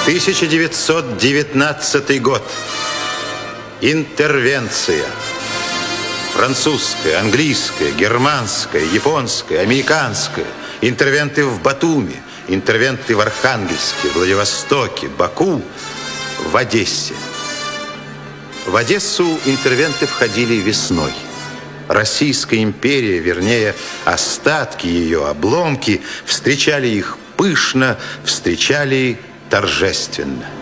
1919 год. Интервенция. Французская, английская, германская, японская, американская. Интервенты в Батуми, интервенты в Архангельске, Владивостоке, Баку, в Одессе. В Одессу интервенты входили весной. Российская империя, вернее, остатки ее, обломки, встречали их пышно, встречали торжественно.